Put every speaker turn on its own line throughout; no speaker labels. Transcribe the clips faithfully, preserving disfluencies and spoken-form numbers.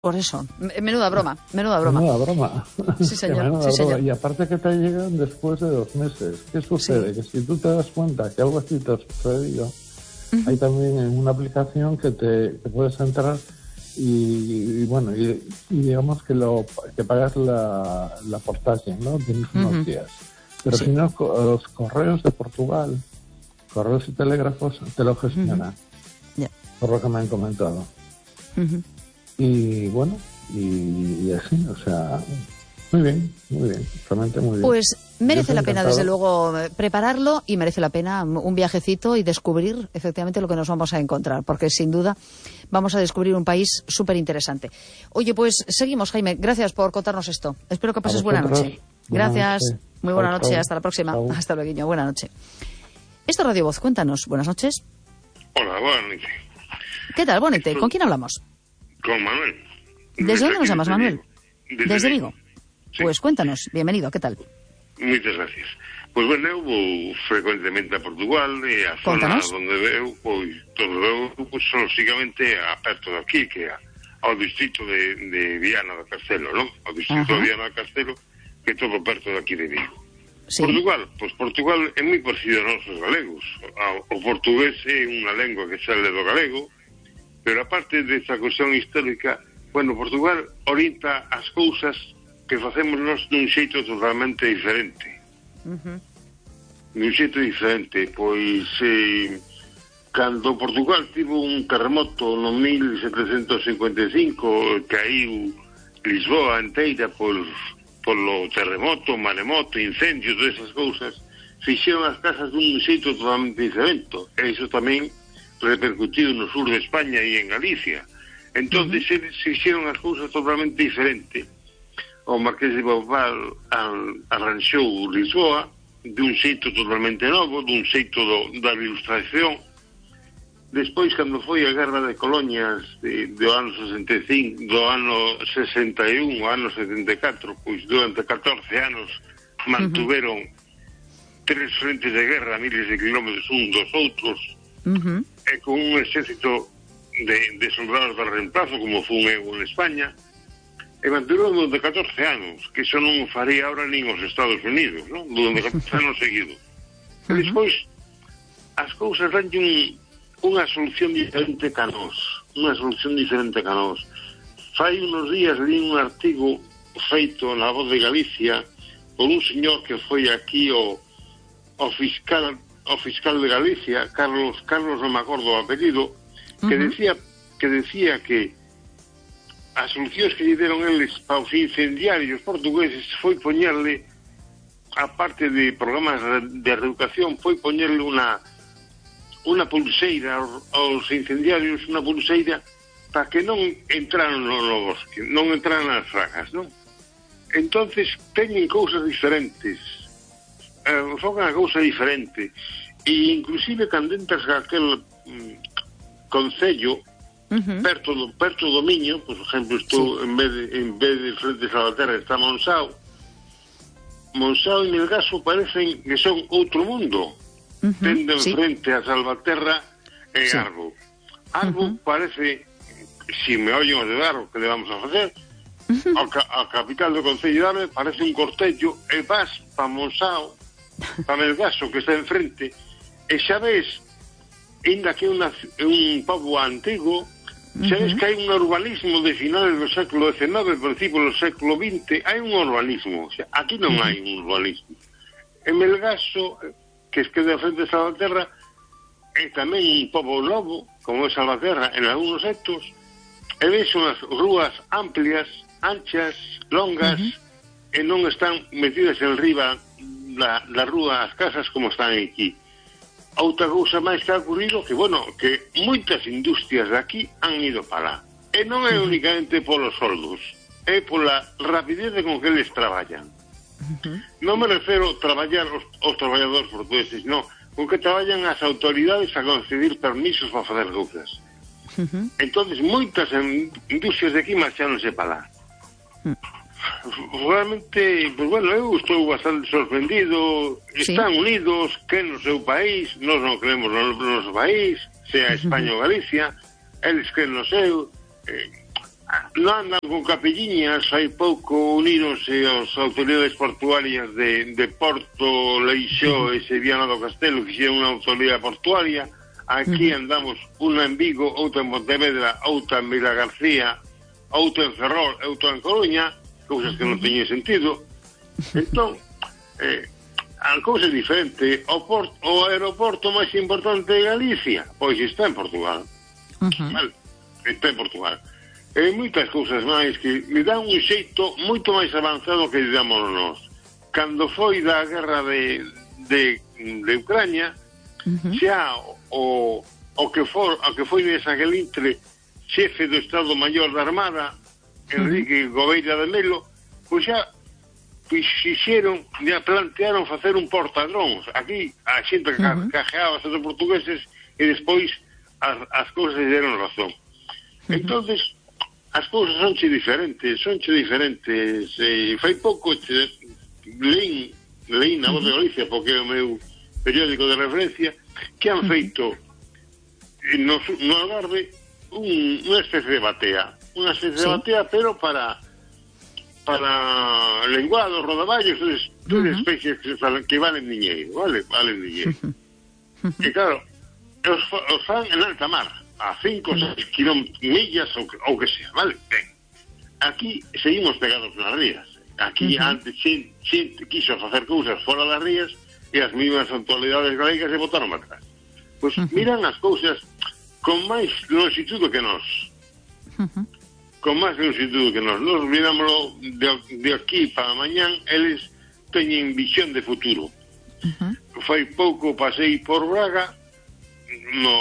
Por eso, menuda broma, menuda broma.
Menuda broma.
Sí, señor.
Menuda
sí,
broma.
señor.
Y aparte que te llegan después de dos meses. ¿Qué sucede? Sí. Que si tú te das cuenta que algo así te ha sucedido, uh-huh. hay también en una aplicación que te, te puedes entrar y, y bueno, y, y digamos que lo que pagas la, la portaje, ¿no? Tienes unos uh-huh. días. Pero sí. si no, los correos de Portugal, correos y telégrafos, te lo gestionan. Uh-huh. Yeah. Por lo que me han comentado. Uh-huh. Y bueno, y, y así, o sea, muy bien, muy bien, realmente muy bien.
Pues merece la pena, desde luego, prepararlo y merece la pena un viajecito y descubrir efectivamente lo que nos vamos a encontrar, porque sin duda vamos a descubrir un país súper interesante. Oye, pues seguimos, Jaime, gracias por contarnos esto. Espero que pases buena noche. Gracias, buena noche. Muy buena chau, noche, chau. Hasta la próxima. Chau. Hasta luego, buena noche. Esto es Radio Voz, cuéntanos, buenas noches.
Hola, buenas noches.
¿Qué tal, Bonete? ¿Con quién hablamos?
Con Manuel.
¿Desde dónde nos llamas, Manuel?
Desde,
Desde Vigo. Vigo. Sí. Pues cuéntanos, bienvenido, ¿qué tal?
Muchas gracias. Pues bueno, eu vou frecuentemente a Portugal e a zona onde veo, pois, todo veo, pois, lógicamente, a perto de aquí, que é ao distrito de, de Viana do Castelo, non? Ao distrito Ajá. de Viana do Castelo, que é todo perto de aquí de Vigo. Sí. Portugal, pois Portugal é moi parecido aos nosos galegos. O portugués é unha lengua que sale do galego, pero aparte desa cuestión histórica, bueno, Portugal orienta as cousas que facemos nós dun xeito totalmente diferente. Uh-huh. Dun xeito diferente, pois eh, cando Portugal tivo un terremoto no mil setecentos cincuenta e cinco, caiu Lisboa inteira por, polo terremoto, maremoto, incendios, todas esas cousas, fixeron as casas dun xeito totalmente diferente. E iso tamén repercutido no sur de España e en Galicia. Entón, uh-huh. se, se hicieron as cousas totalmente diferente. O Marqués de Pombal arranxou Lisboa dun xeito totalmente novo, dun xeito do, da ilustración. Despois, cando foi a Guerra de Colonias de, do ano sesenta e cinco, do ano sesenta e un, o ano setenta e catro, pois durante catorce anos mantuveron uh-huh. tres frentes de guerra a miles de kilómetros un dos outros, uh-huh. e con un exército de, de soldados de reemplazo, como fun eu en España, e mantuveron durante catorce anos, que iso non faría ahora nin os Estados Unidos, non? Durante catorce anos seguidos. Uh-huh. E despois, as cousas dan un, unha solución diferente ca nós, unha solución diferente ca nós. Fai unos días li un artigo feito na Voz de Galicia por un señor que foi aquí o, o fiscal o fiscal de Galicia, Carlos, Carlos non me acordo o apelido, que uh-huh. decía que decía que as solucións que lle deron eles para os incendiarios portugueses foi poñerle, a parte de programas de reeducación, foi poñerle unha unha pulseira aos incendiarios, unha pulseira para que non entraran no, no bosque, non entraran nas fragas, non? Entonces teñen cousas diferentes, eh, focan a cousa diferente, e inclusive cando entras a aquel mm, concello, Uh-huh. perto do perto do Miño, por exemplo, estou sí. en vez de en vez de frente a Salvaterra está Monsao. Monsao e Melgaso parecen que son outro mundo. Uh-huh. Tenden sí. frente a Salvaterra e sí. Arbo. Arbo uh-huh. parece, si me oyen os de Arbo, que le vamos a facer, uh-huh. a, a capital do concello de Arbo parece un cortello, e vas pa Monsao, pa Melgaso, que está enfrente, e xa ves, ainda que é un pobo antigo, sabes uh-huh. que hai un urbanismo de finales do século diecinueve, principios do século vinte, hai un urbanismo, o sea, aquí non uh-huh. hai un urbanismo. En Melgaso, que es que de frente a Salvaterra, é tamén un pobo novo, como é Salvaterra, en algúns sectos, e ves unhas rúas amplias, anchas, longas, uh-huh. e non están metidas en riba da, da rúa as casas como están aquí. Outra cousa máis que ha ocurrido que, bueno, que moitas industrias de aquí han ido para lá. E non é únicamente polos soldos, é pola rapidez con que eles traballan. Uh-huh. Non me refero a traballar os, os traballadores portugueses, non, con que traballan as autoridades a conceder permisos para fazer cousas. Uh-huh. Entonces, moitas industrias de aquí marcháronse para lá. Uh-huh. Realmente, pues bueno, eu estou bastante sorprendido. Sí. Están unidos, que no seu país, nós non creemos no noso país, sea España ou Galicia, eles creen no seu. Eh, non andan con capelliñas, hai pouco unírose as autoridades portuarias de, de Porto, Leixó e Seviana do Castelo, que fixeron unha autoridade portuaria. Aquí andamos unha en Vigo, outra en Pontevedra, outra en Vila García, outra en Ferrol, outra en Coruña, cousas que non teñen sentido. Entón, eh, a cousa é diferente. O, port, o aeroporto máis importante de Galicia, pois está en Portugal. Uh-huh. Vale, está en Portugal. E moitas cousas máis que le dan un xeito moito máis avanzado que digamos nós. Cando foi da guerra de, de, de Ucrania, uh-huh. xa o, o que for, o que foi nesa gelintre xefe do Estado Maior da Armada, Enrique uh-huh. Gobeira de Melo, pois xa fixeron, já plantearon facer un portadróns. Aquí a xente uh-huh. cajeaba a os portugueses e despois as, as cousas deron razón. Uh-huh. Entonces as cousas sonche diferentes, sonche diferentes. E fai pouco leín, leín na Voz de Galicia, porque é o meu periódico de referencia, que han feito no, no Algarve un, unha especie de batea. Unha especie sí. de batea, pero para para lenguados, rodaballos, todas uh -huh. especies que, que valen diñeiro, vale? Valen diñeiro. Uh -huh. E claro, os, os fan en alta mar, a cinco ou seis kilómetros, millas ou, ou que sea, vale? Ben, aquí seguimos pegados nas rías. Aquí uh -huh. antes xente, xente quiso facer cousas fora das rías e as mismas autoridades galegas se botaron para atrás. Pois uh -huh. miran as cousas con máis longitude que nós. Uh -huh. Con máis longitude que nós. Nos mirámoslo de, de aquí para mañán, eles teñen visión de futuro. Uh -huh. Fai pouco pasei por Braga, no,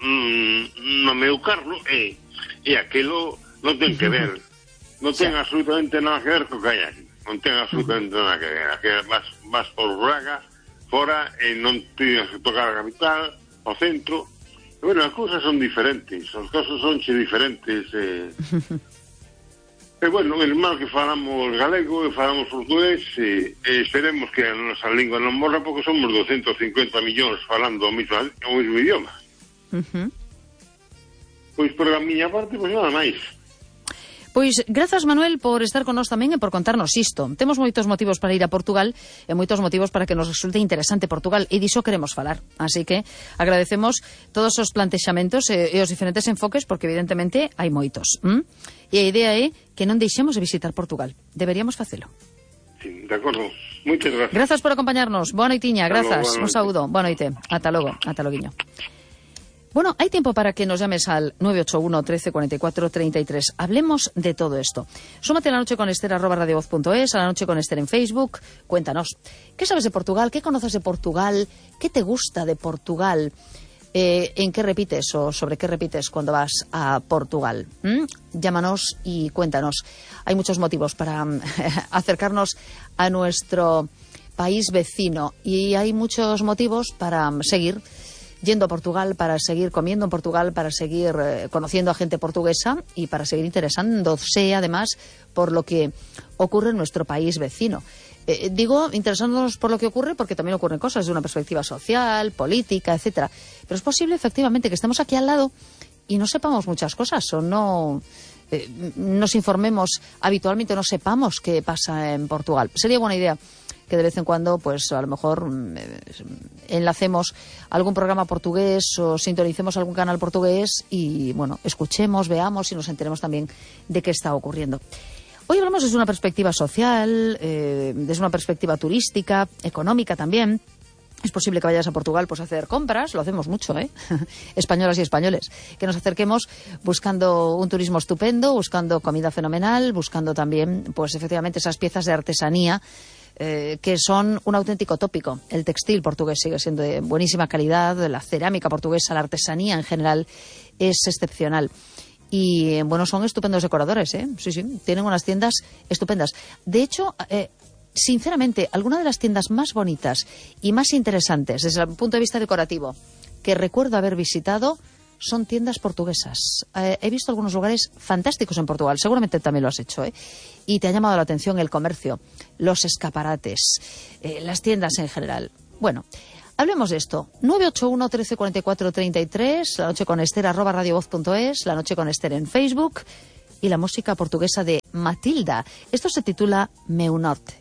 no meu carro, e, e aquilo non ten que ver, non ten sí. absolutamente nada que ver co que hai aquí, non ten absolutamente uh -huh. nada que ver. Aquí vas, vas por Braga fora e non tens que tocar a capital, o centro. E, bueno, as cousas son diferentes, as cousas son che diferentes. E, e bueno, é mal que falamos galego e falamos portugués, e, e esperemos que a nosa lingua non morra, porque somos doscientos cincuenta millóns falando o mesmo, o mesmo idioma. Uh -huh. Pois por a miña parte, pois nada máis.
Pois grazas, Manuel, por estar con nós tamén e por contarnos isto. Temos moitos motivos para ir a Portugal e moitos motivos para que nos resulte interesante Portugal, e diso queremos falar. Así que agradecemos todos os plantexamentos e, e os diferentes enfoques, porque evidentemente hai moitos. ¿Mm? E a idea é que non deixemos de visitar Portugal. Deberíamos facelo.
Sí, de acordo. Moitas gracias.
Grazas por acompañarnos. Boa noitiña, grazas. Un saúdo. Boa noite. Ata logo. Ata loguiño. Bueno, hay tiempo para que nos llames al nueve ocho uno, trece, cuarenta y cuatro, treinta y tres. Hablemos de todo esto. Súmate a La Noche con Ester, arroba radiovoz punto es, a La Noche con Ester en Facebook. Cuéntanos, ¿qué sabes de Portugal? ¿Qué conoces de Portugal? ¿Qué te gusta de Portugal? Eh, ¿En qué repites o sobre qué repites cuando vas a Portugal? ¿Mm? Llámanos y cuéntanos. Hay muchos motivos para acercarnos a nuestro país vecino y hay muchos motivos para seguir yendo a Portugal, para seguir comiendo en Portugal, para seguir eh, conociendo a gente portuguesa y para seguir interesándose, además, por lo que ocurre en nuestro país vecino. Eh, digo, interesándonos por lo que ocurre porque también ocurren cosas desde una perspectiva social, política, etcétera. Pero es posible, efectivamente, que estemos aquí al lado y no sepamos muchas cosas o no eh, nos informemos habitualmente, no sepamos qué pasa en Portugal. Sería buena idea que de vez en cuando, pues a lo mejor eh, enlacemos algún programa portugués o sintonicemos algún canal portugués y, bueno, escuchemos, veamos y nos enteremos también de qué está ocurriendo. Hoy hablamos desde una perspectiva social, eh, desde una perspectiva turística, económica también. Es posible que vayas a Portugal pues a hacer compras, lo hacemos mucho, ¿eh? Españolas y españoles. Que nos acerquemos buscando un turismo estupendo, buscando comida fenomenal, buscando también, pues efectivamente, esas piezas de artesanía Eh, que son un auténtico tópico. El textil portugués sigue siendo de buenísima calidad, la cerámica portuguesa, la artesanía en general es excepcional. Y, eh, bueno, son estupendos decoradores, ¿eh? Sí, sí, tienen unas tiendas estupendas. De hecho, eh, sinceramente, alguna de las tiendas más bonitas y más interesantes desde el punto de vista decorativo que recuerdo haber visitado son tiendas portuguesas. Eh, he visto algunos lugares fantásticos en Portugal, seguramente también lo has hecho, ¿eh? Y te ha llamado la atención el comercio, los escaparates, eh, las tiendas en general. Bueno, hablemos de esto. nueve ocho uno, trece, cuarenta y cuatro, treinta y tres, La Noche con Ester, arroba radiovoz punto es, La Noche con Ester en Facebook. y la música portuguesa de Matilda. Esto se titula Meu Norte.